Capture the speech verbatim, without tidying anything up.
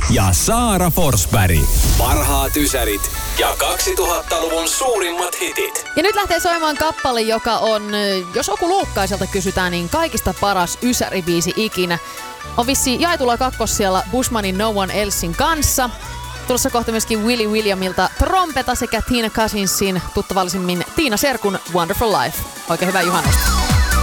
ja Saara Forsberg. Parhaat ysärit ja kaksituhattaluvun suurimmat hitit. Ja nyt lähtee soimaan kappale, joka on, jos Oku Luukkaiselta kysytään, niin kaikista paras ysäribiisi ikinä. On vissiin jaetulla kakkossijalla Bushmanin No One Elsein kanssa. Tulossa kohta myöskin Willie Williamilta Trompeta sekä Tina Cousinsin tuttavallisimmin Tiina Serkun Wonderful Life. Oikein hyvää juhannusta.